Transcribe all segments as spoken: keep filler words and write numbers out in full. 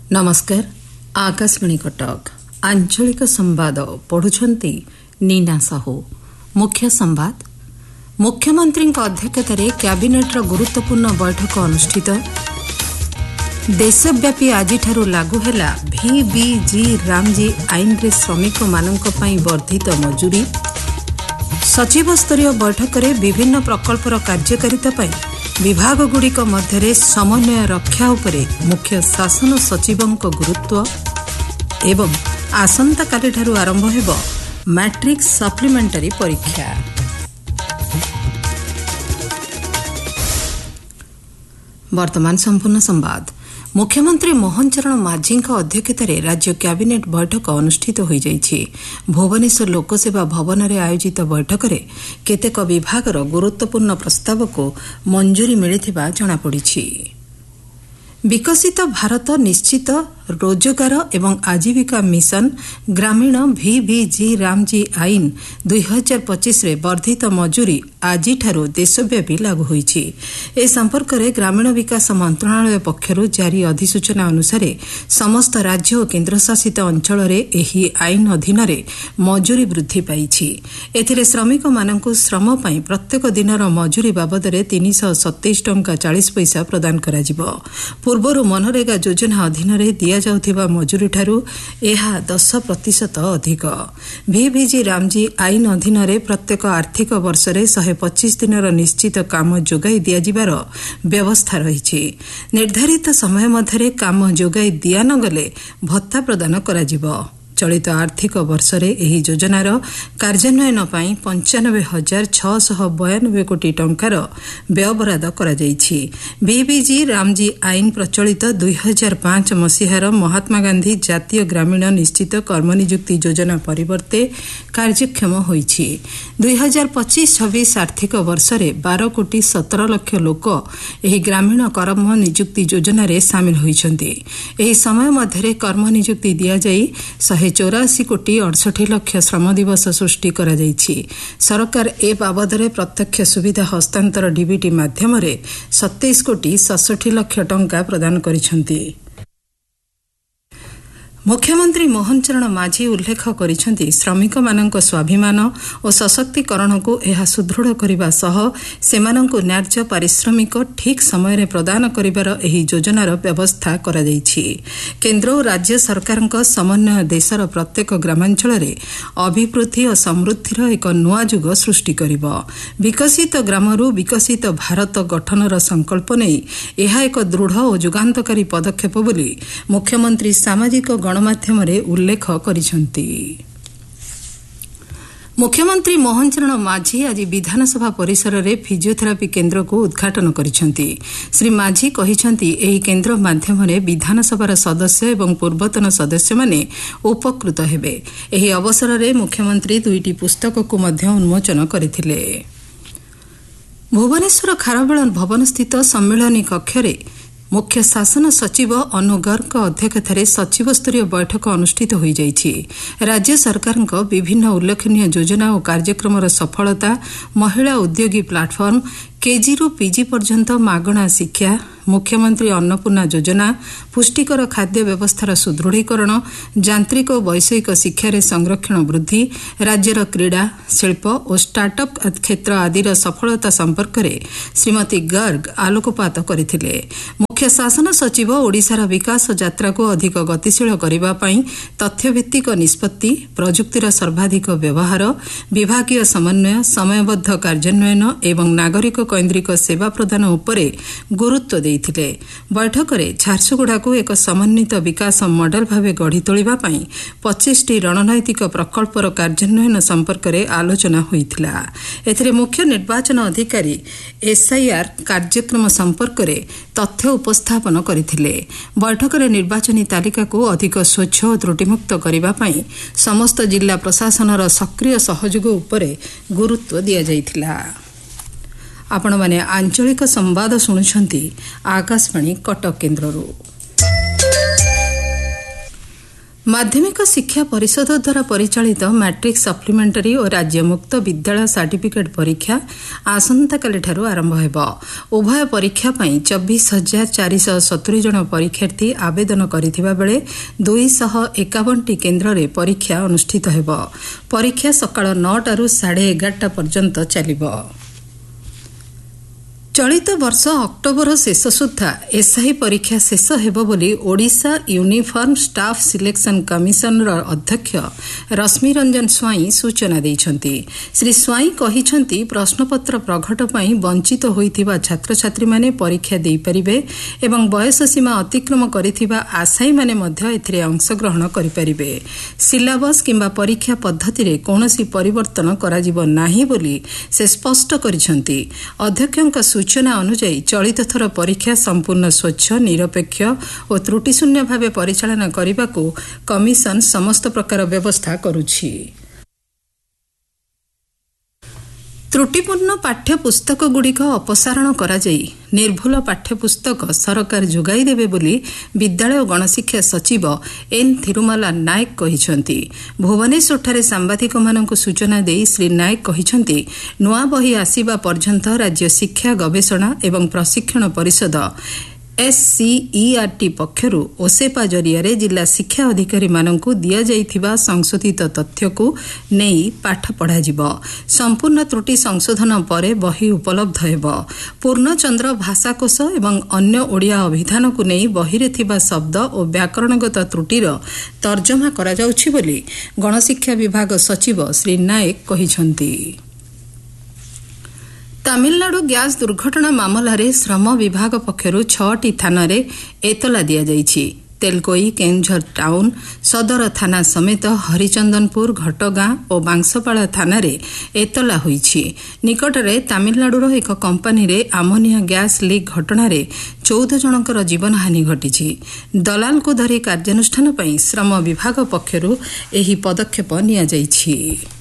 नमस्कार। आकाशवाणी कटक आंचलिक संवाद पढ़ुछंती नीना साहू। मुख्य संवाद। मुख्यमंत्री अध्यक्षतार कैबिनेटर गुरुत्वपूर्ण बैठक अनुष्ठित। देशव्यापी आज लागू है भिविजी रामजी आईन रे श्रमिक मानक पई वर्धित मजूरी। सचिव स्तरीय बैठक में विभिन्न प्रकल्पर कार्यकारिता पई विभागगुड़िक मध्य समन्वय रक्षा उपरे मुख्य शासन सचिवों गुरुत्व एवं आसंता काली ठारू आरंभ हेब मैट्रिक सप्लीमेंटारी परीक्षा। वर्तमान संपूर्ण संवाद। मुख्यमंत्री मोहन चरण माझी अध्यक्षतार राज्य कैबिनेट बैठक अनुष्ठित हो जाइछि। भुवनेश्वर लोकसेवा भवन में आयोजित बैठक में केतेक विभागर गुरुत्वपूर्ण प्रस्ताव को मंजूरी मिलिथिबा जणापड़िछि। विकसित भारत निश्चित रोजगार एवं आजीविका मिशन ग्रामीण भिविजी रामजी आईन दुई हजार पच्चीस रे वर्धित मजूरी आज देशव्यापी लागू होइछि। ए संपर्क में ग्रामीण विकास मंत्रणालय पक्षरु जारी अधिसूचना अनुसार समस्त राज्य और केन्द्रशासित अंचल में एही आईन अधीन रे मजूरी वृद्धि पाइछि। एथिरे श्रमिक मानकु श्रम पई प्रत्येक दिनर मजूरी बाबद तीन सौ सत्ताईस टंका चालीस पैसा प्रदान कराजिबो। पूर्वरु मनरेगा योजना अधीन रे दिया जाउथिबा मजूरी ठारू एहा दस प्रतिशत अधिक। भिविजी रामजी आईन अधीन रे प्रत्येक आर्थिक वर्ष रे सौ पच्चीस दिनर निश्चित काम जोगाई दियाजिबार व्यवस्था रहिछि। निर्धारित समय मध्यरे काम जोगाई दिया न गले भत्ता प्रदान कराजिबो। चलित आर्थिक वर्ष रे एही योजनार कार्यान्वयन पई पंचानबे हजार छःशह बयानबे कोटी टंकार व्ययबराद करा जाइछि। भिविजी रामजी आईन प्रचलित दुई हजार पांच मसीहार महात्मा गांधी जातीय ग्रामीण निश्चित कर्मनियुक्ति योजना परिवर्ते कार्यक्षम होइछि। दुई हजार पच्चीस छब्बीस आर्थिक वर्ष रे बारह कोटी सतर लक्ष लोक एही ग्रामीण कर्म नियुक्ति योजना रे सामिल होइछन्ति। एही समय मध्यरे कर्म नियुक्ति दिया जाई सौ चौरासी कोटी अड़सठ लक्ष श्रम दिवस सृष्टि करा जाइछि। सरकार ए बाबदरे प्रत्यक्ष सुविधा हस्तांतर डीबीटी माध्यम सत्ताईस कोटी सड़सठ लक्ष टंका प्रदान करिसेंति। मुख्यमंत्री मोहन चरण माझी उल्लेख करिसेंति श्रमिक मानक स्वाभिमान और सशक्तिकरण को एहा सुदृढ़ करबा सह सेमानंकु न्याय्य पारिश्रमिक ठीक समय रे प्रदान करिबार एही योजनार व्यवस्था करा जाइछि। केंद्र और राज्य सरकारक समन्वय देशर प्रत्येक ग्रामांचल रे अभिवृद्धि और समृद्धिर एक नुआ जुग सृष्टि करिबो। विकसित ग्रामरू विकसित भारत गठनर संकल्प नै एहा एक दृढ़ और जुगान्तकारी पदक्षेप बोली मुख्यमंत्री सामाजिक गणमाध्यम रे उल्लेख करिसेंति। मुख्यमंत्री मोहन चरण माझी आज विधानसभा परिसर रे फिजियोथेरापी केन्द्र को उद्घाटन करिसेंति। श्री माझी कहिसेंति एही केन्द्र माध्यम रे विधानसभार सदस्य एवं पूर्वतन सदस्य माने उपकृत हेबे। एही अवसर रे मुख्यमंत्री दुईटी पुस्तक को मध्य उन्मोचन करथिले। भुवनेश्वर खारବେଳ भवन स्थित सम्मेलनी कक्ष रे मुख्य शासन सचिव अनु गर्ग अध्यक्षतार सचिव स्तरीय बैठक अनुष्ठित हो जाइछि। राज्य सरकार विभिन्न उल्लेखनीय योजना और कार्यक्रम सफलता, महिला उद्योगी प्लाटफर्म, केजी रु पीजी पर्यंत मागणा शिक्षा, मुख्यमंत्री अन्नपूर्णा योजना, पुष्टिकर खाद्य व्यवस्थार सुदृढ़ीकरण, यांत्रिक और वैषयिक शिक्षार संरक्षण वृद्धि, राज्यर क्रीड़ा शिल्प और स्टार्टअप क्षेत्र आदिर सफलता संपर्क में श्रीमती गर्ग आलोकपात करथिले। मुख्य शासन सचिव ओडिशार विकास यात्रा को अधिक गतिशील करबा पई तथ्यभित्तिक निष्पत्ति, प्रजुक्तिर सर्वाधिक व्यवहार, विभागीय समन्वय, समयबद्ध कार्यान्वयन एवं नागरिक केन्द्रिक सेवा प्रदान उपरे गुरुत्व देइथिले। बैठक में झारसुगुड़ा को एक समन्वित विकास मॉडल भाव गढ़ी तोलिबा पई पच्चीस टी रणनैतिक प्रकल्पर कार्यान्वयन संपर्क में आलोचना होइथिला। एथिरे मुख्य निर्वाचन अधिकारी एसआईआर कार्यक्रम संपर्क में तथ्य उपस्थापन करथिले। बैठक में निर्वाचनी तालिका को अधिक स्वच्छ और त्रुटिमुक्त करबा पई समस्त जिला प्रशासनर सक्रिय सहयोग उपरे गुरुत्व दिया जाइथिला। आपण माने आंचलिक संवाद शुणुछंती आकाशवाणी कटक केन्द्ररू। माध्यमिक शिक्षा परिषद द्वारा परिचालित मैट्रिक सप्लीमेंटारी और राज्य मुक्त विद्यालय सर्टिफिकेट परीक्षा आसंताकालीठारू आरंभ हेब। उभय परीक्षा पई चौबीस हजार चार सौ सत्तरी जन परीक्षार्थी आवेदन करथिबा बेले दुई सौ इक्यावन टी केन्द्र रे परीक्षा अनुष्ठित हेब। परीक्षा सकाळ नौ टारू साढ़े एगारटा पर्यंत चलिब। चलित वर्ष अक्टोबर शेष सुधा एसआई परीक्षा शेष हेब बोली Odisha uniform staff selection commission अध्यक्ष रश्मि रंजन स्वाई सूचना दैछंती। श्री स्वाई कहिछंती प्रश्नपत्र प्रघट पई वंचित होइथिबा छात्र छात्री माने परीक्षा देई परिबे एवं बयस सीमा अतिक्रम करिथिबा आशायी माने मध्य एथिरे अंशग्रहण करि परिबे। सिलेबस किंबा परीक्षा पद्धति रे कोनोसी परिवर्तन कराजिबो नाही बोली से स्पष्ट करिछंती। अध्यक्षक सूचना अनुसार चलित थर परीक्षा संपूर्ण स्वच्छ निरपेक्ष और त्रुटिशून्य भाव परिचालन करने को कमिशन समस्त प्रकार व्यवस्था करुछि। त्रुटिपूर्ण पाठ्यपुस्तक गुड़िक अपसारण करा जाई निर्भुल पाठ्यपुस्तक सरकार जोगाई देबे बोली विद्यालय और गणशिक्षा सचिव एन थिरुमाला नायक कहिछंती। भुवनेश्वरଠାରେ सांबादिकମାନଙ୍କୁ सूचना देई श्री नायक कहिछंती नुआ बही आसीबा पर्यंत राज्य शिक्षा गवेषणा एवं प्रशिक्षण परिषद एससीईआरटी पक्षरु ओसेपा जरिया जिला शिक्षा अधिकारी माननकु दिया जाइथिबा संशोधित तथ्य को नेई पाठ पढ़ा जिवो। संपूर्ण त्रुटि संशोधन परे बही उपलब्ध हेब। पूर्णचंद्र भाषाकोश एवं अन्य ओडिया अभिधान को नेई बहिरे थिबा शब्द और व्याकरणगत त्रुटिर तर्जमा करा जाउछि बोली गणशिक्षा विभाग सचिव श्री नायक कहिछंती। तमिलनाडु गैस दुर्घटना मामलारे श्रम विभाग पक्षरु छटी थानारे एतला दिया जाइछि। तेलकोई केन्झर टाउन सदर थाना समेत हरिचंदनपुर घटगां और बांसपाड़ा थानारे एतला होइछि। निकटरे तमिलनाडुर एक कंपानी रे आमोनिया गैस लीक घटनारे चौदह जनकर जीवनहानि घटिछि। दलाल को धरी कार्यानुष्ठान पई श्रम विभाग पक्षरु एही पदक्षेप निया जाइछि।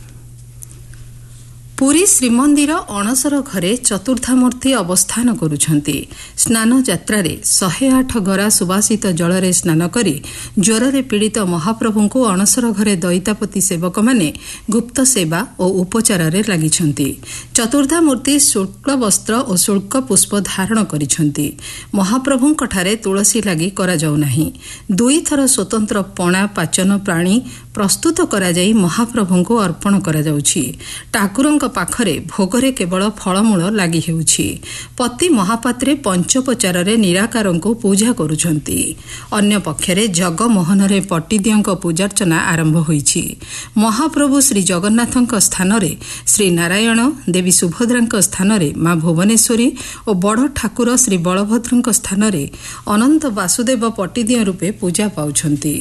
पुरी श्रीमंदिर अणसर घरे चतुर्थामूर्ति अवस्थान करुछंती। स्नान यात्रा शहे आठ गरा सुबासित जलरे स्नान करी ज्वरे पीड़ित महाप्रभुଙ୍କୁ अणसर घरे दैतापति सेवक माने गुप्त सेवा और उपचार लागिछंती। चतुर्थामूर्ति शुक्ल वस्त्र और शुल्क पुष्प धारण करिछंती। महाप्रभुଙ୍କଠାରେ तुलसी लागि करा जाउ नाही। दुई थर स्वतंत्र पणा पाचन प्राणी प्रस्तुत करा जाई महाप्रभुଙ୍କୁ अर्पण करा जाउछि। ठाकुरଙ୍କ पाखरे भोगरे केवल फलमूल लागि हेउछि। पति महापात्रे पंचोपचार निराकारଙ୍କୁ पूजा करुछंती। अन्य पक्षरे जगमोहन पट्टिदियଙ୍କ पूजार्चना आरंभ होइछि। महाप्रभु श्री जगन्नाथଙ୍କ स्थानरे श्री नारायण देवी सुभद्राଙ୍କ स्थानरे मां भुवनेश्वरी और बड़ ठाकुर श्री बलभद्रଙ୍କ स्थानरे अनंत वासुदेव पट्टिदिय रूपे पूजा पाउछंती।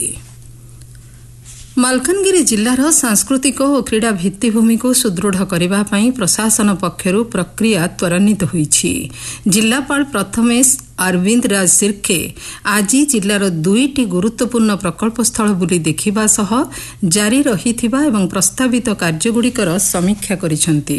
मालकानगिरी जिल्लार सांस्कृतिक और क्रीड़ा भित्तिभूमि को सुदृढ़ करने पई प्रशासन पक्षरु प्रक्रिया त्वरान्वित होइछि। जिल्लापाल प्रथमेश अरविंद राज सिरके आज जिल्लार दुईटी गुरुत्वपूर्ण प्रकल्प स्थल बुली देखिबा सह जारी रहिथिबा एवं प्रस्तावित कार्यगुड़िकर समीक्षा करिसंती।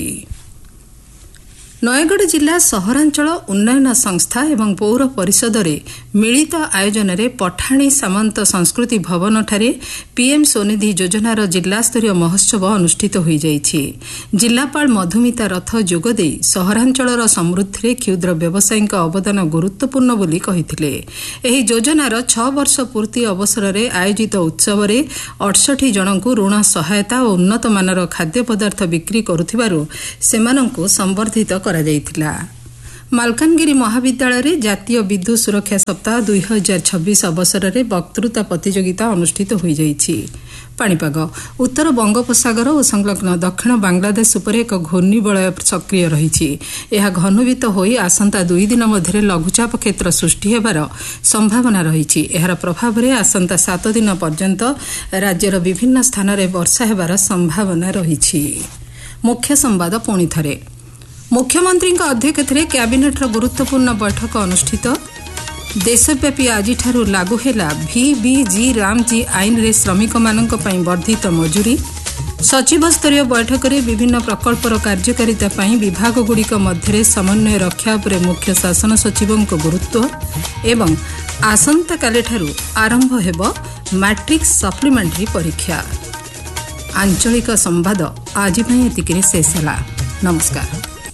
नयगढ़ जिला सहरांचल उन्नयन संस्था एवं पौर परिषद मिलित आयोजन में पठाणी सामंत संस्कृति भवन ठारे पीएम स्वनिधि योजनार जिलास्तरीय महोत्सव अनुष्ठित हो जाइछि। जिलापाल मधुमिता रथ जोगदे सहरांचल समृद्धि क्षुद्र व्यवसायी अवदान गुरुत्वपूर्ण बोली कहिथिले। एही योजनार छ वर्ष पूर्ति अवसर में आयोजित उत्सव में अड़सठ जनक ऋण सहायता और उन्नत मानर खाद्य पदार्थ बिक्री करुथिबारु सेमानंकु संवर्धित करा जाइथिला। मालकानगिरी महाविद्यालय जातीय विद्युत सुरक्षा सप्ताह दुई हजार छब्बीस अवसर में वक्तृता प्रतियोगिता अनुष्ठित हो जाइछि। पाणीपाग उत्तर बंगोपसागर और संलग्न दक्षिण बांग्लादेश उपर एक घूर्णिबलय सक्रिय रही। यह घनीभूत होई आसंता दुई दिन मध्य लघुचाप क्षेत्र सृष्टि हेबार संभावना रही। यार प्रभाव में आसंता सात दिन पर्यंत राज्यर विभिन्न स्थान में वर्षा हेबार संभावना रही। मुख्य संवाद पुणी थरे मुख्यमंत्री अध्यक्षतार कैबिनेटर गुरुत्वपूर्ण बैठक अनुष्ठित। देशव्यापी आज लागू है वीबीजी रामजी आईन रे श्रमिक मानक पई वर्धित मजूरी। सचिव स्तरीय बैठक में विभिन्न प्रकल्पर कार्यकारिता पई विभागगुड़िक मध्य समन्वय रक्षा पर मुख्य शासन सचिवों गुरुत्व एवं आसंता काली ठारू आरंभ हेब मैट्रिक सप्लीमेंटारी परीक्षा। आंचलिक संवाद आज एतिके शेष है। नमस्कार।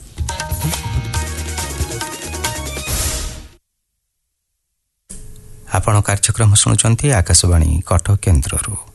आपण कार्यक्रम शुणुंट आकाशवाणी कटक केन्द्र।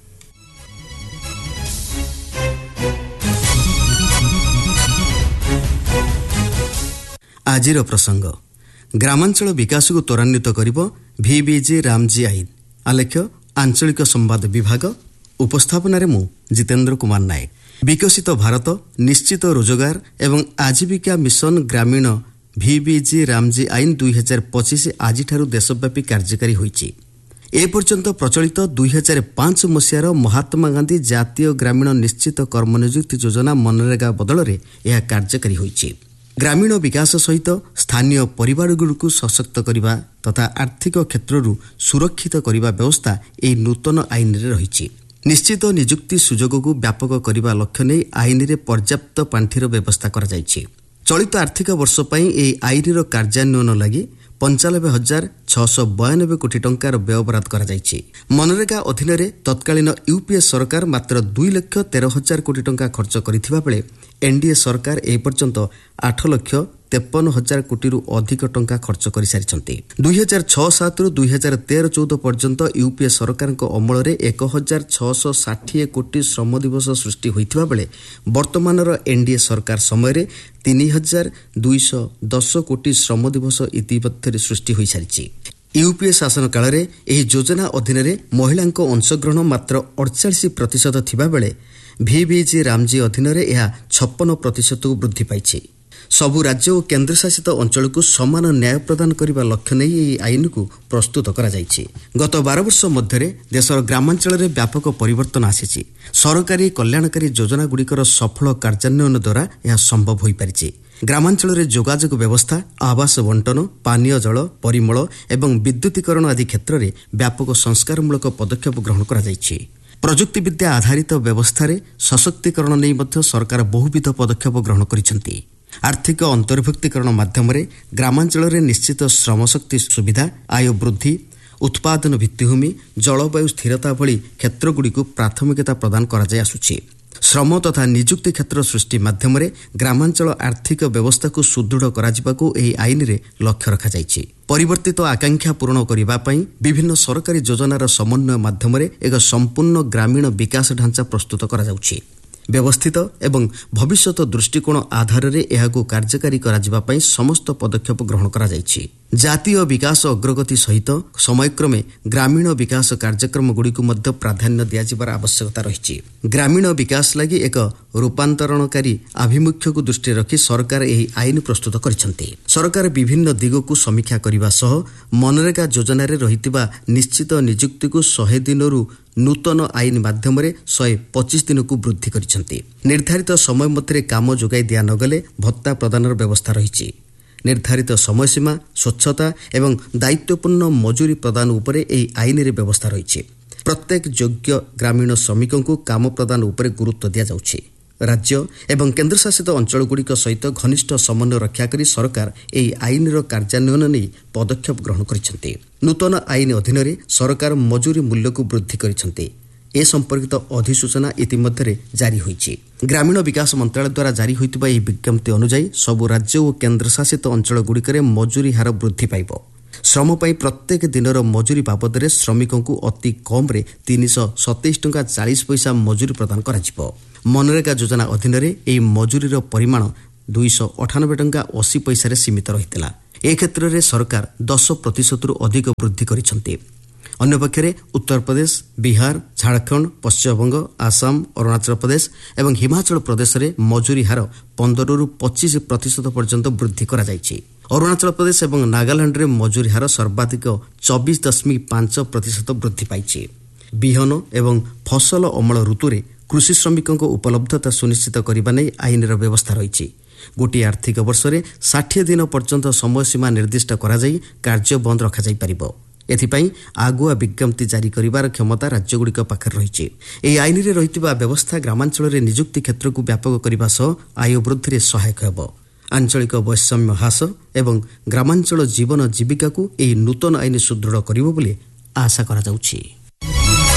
आजिर प्रसंग ग्रामांचल विकास को त्वरान्वित करिब भिबिजी रामजी आईन। आलेख्य आंचलिक संवाद विभाग। उपस्थापन मु जितेन्द्र कुमार नायक। विकसित भारत निश्चित रोजगार एवं आजीविका मिशन ग्रामीण भिबिजी रामजी आईन दुई हजार पचिश आज देशव्यापी कार्यकारी होइछि। ए पर्यंत प्रचलित दुई हजार पांच मसीहार महात्मा गांधी जातीय ग्रामीण निश्चित कर्मनियुक्ति योजना मनरेगा बदल में यह कार्यकारी होइछि। ग्रामीण विकास सहित स्थानीय परिवारगुड़िक सशक्त करने तथा आर्थिक क्षेत्रु सुरक्षित करने व्यवस्था यह नूतन आईन रे रहिछि। निश्चित नियुक्ति सुजोग को व्यापक करने लक्ष्य नहीं आईन रे पर्याप्त पांठिर व्यवस्था करा जाइछि। चलित आर्थिक वर्ष पई एही आईन कार्यान्वयन लगी पंचानबे हजार छःश बयानबे कोटी टंकार व्यय बराद करा जाइछि। मनरेगा अधीन रे तत्कालीन यूपीए सरकार मात्र दुई लक्ष तेरह हजार कोटी टंका खर्च करथिबा बेले एनडीए सरकार ए पर्यंत आठ लक्ष तेपन हजार कोटी रु अधिक टंका खर्च कर सारी। दुई हजार छः सात रु दुई हजार तेरह चौदह पर्यंत यूपीए सरकार अमल में एक हजार छःश षाठी कोटी श्रम दिवस सृष्टि होता बेले वर्तमान एनडीए सरकार समय तीन हजार दुईश दस कोटी श्रम दिवस इतिमध्य सृष्टि हो सारी। यूपीए शासन काल में यह योजना अधीन में महिला अंशग्रहण मात्र अड़चाश प्रतिशत थिबा बेले भिबिजी रामजी अधीन में यह छप्पन प्रतिशत को वृद्धि पाई। सबु राज्य और केन्द्रशासित अंचल को समान न्याय प्रदान करने लक्ष्य नहीं यह आईन को प्रस्तुत करा जाइछि। गत बारह वर्ष मध्य देशर ग्रामांचल में व्यापक परिवर्तन आसी। सरकारी कल्याणकारी योजना गुड़िकर सफल कार्यान्वयन द्वारा यह संभव हो पारिछि। ग्रामांचल में जोगाजोग व्यवस्था, आवास बंटन, पानीय जल, परिमल एवं विद्युतीकरण आदि क्षेत्र में व्यापक संस्कारमूलक पदक्षेप ग्रहण करा जाइछि। प्रजुक्ति विद्या आधारित व्यवस्था सशक्तिकरण नहीं मध्य सरकार बहुविध पदक्षेप ग्रहण करिसेंति। आर्थिक अंतर्भुक्तिकरण माध्यम ग्रामांचल में निश्चित श्रमशक्ति सुविधा, आय वृद्धि, उत्पादन भित्तिभूमि, जलवायु स्थिरता भली क्षेत्रगुड़िक प्राथमिकता प्रदान करा जाय आसुछि। श्रम तथा नियुक्ति क्षेत्र सृष्टि माध्यम ग्रामांचल आर्थिक व्यवस्था को सुदृढ़ कराजिबाकू एही आईन रे लक्ष्य रखा जाइछि। परिवर्तित आकांक्षा पूरण करबा पई विभिन्न सरकारी योजनार समन्वय माध्यम एक संपूर्ण ग्रामीण विकास ढांचा प्रस्तुत करा जाउछि। व्यवस्थित एवं भविष्यत दृष्टिकोण आधार रे एहाकू कार्यकारी कराजिबा पई समस्त पदक्षेप ग्रहण करा जाइछि। जातीय विकास अग्रगति सहित समयक्रमे ग्रामीण विकास कार्यक्रम गुड़िक मध्य प्राधान्य दियाजिबार आवश्यकता रहिछि। ग्रामीण विकास लगी एक रूपांतरणकारी आभिमुख्य को दृष्टि रखी सरकार एही आईन प्रस्तुत करिसेंति। सरकार विभिन्न दिग को समीक्षा करबा सह मनरेगा योजना रे रहितिबा निश्चित नियुक्ति को सौ दिनरु नूतन आईन माध्यम सौ पच्चीस दिन को वृद्धि करिसेंति। निर्धारित समय मध्य काम जोगाई दिया नगले भत्ता प्रदानर व्यवस्था रहिछि। निर्धारित समय सीमा, स्वच्छता एवं दायित्वपूर्ण मजूरी प्रदान उपरे एही आईन रे व्यवस्था रहिछि। प्रत्येक योग्य ग्रामीण श्रमिकों को काम प्रदान उपरे गुरुत्व दिया जाउछि। राज्य एवं केन्द्रशासित अंचलगुड़िक सहित घनिष्ठ समन्वय रक्षा करी सरकार एही आईन कार्यान्वयन नहीं पदक्षेप ग्रहण करिसेंति। नूतन आईन अधीन रे सरकार मजूरी मूल्य को वृद्धि करिसेंति। ए संपर्कित अधिसूचना इतिमध्य जारी होइछि। ग्रामीण विकास मंत्रालय द्वारा जारी होइतिबा एही विज्ञप्ति अनुसार सबु राज्य और केन्द्रशासित अंचलगुड़िक मजूरी हार वृद्धि पाइब। श्रम पाई प्रत्येक दिनर मजूरी बाबद रे श्रमिकों को अति कम रे तीन सौ सतैश टंका चालीस पैसा मजूरी प्रदान करा। मनरेगा योजना अधीन रे एही मजूरीर परिमाण दुईश अठानबे टंका अशी पैसा रे सीमित रहितला। ए क्षेत्र में सरकार दस प्रतिशत अधिक वृद्धि करिसेंति। अन्य पक्षरे उत्तर प्रदेश, बिहार, झारखंड, पश्चिमबंग, आसाम, अरुणाचल प्रदेश एवं हिमाचल प्रदेश में मजूरी हार पंद्रह रु पच्चीस प्रतिशत पर्यंत वृद्धि करा जाइछि। अरुणाचल प्रदेश एवं नागालैंड में मजूरी हार सर्वाधिक चौबीस दशमिक पांच प्रतिशत वृद्धि पाइछि। बिहन एवं फसल अमल ऋतु में कृषि श्रमिकों को उपलब्धता सुनिश्चित करने नहीं आईन व्यवस्था रही। गोटे आर्थिक वर्ष में षाठी दिन पर्यंत समय सीमा निर्दिष्ट करा जाई कार्य बंद रखा जाई परिबो। एथिपाई आगुआ विज्ञप्ति जारी करिबार क्षमता राज्यगुड़िक पाखर रही। एही आईन रे रहितिबा व्यवस्था ग्रामांचल रे नियुक्ति क्षेत्र को व्यापक करने सह आय वृद्धि रे सहायक हेबो। आंचलिक वैषम्य ह्रास एवं ग्रामांचल जीवन जीविका को एही नूतन आईन सुदृढ़ करिबो बोली आशा करा जाउछि।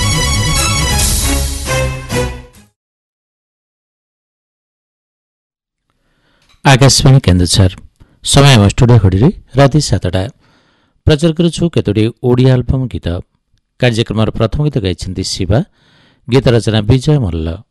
ଆକାଶବାଣୀ କେନ୍ଦୁଝର। ସମୟ ଆମ ଷ୍ଟୁଡ଼ିଓ ଘଡ଼ିରେ ରାତି ସାତଟା। ପ୍ରଚାର କରୁଛୁ କେତୋଟି ଓଡ଼ିଆ ଆଲବମ୍ ଗୀତ। କାର୍ଯ୍ୟକ୍ରମର ପ୍ରଥମ ଗୀତ ଗାଇଛନ୍ତି ଶିବା, ଗୀତ ରଚନା ବିଜୟ ମଲ୍ଲ।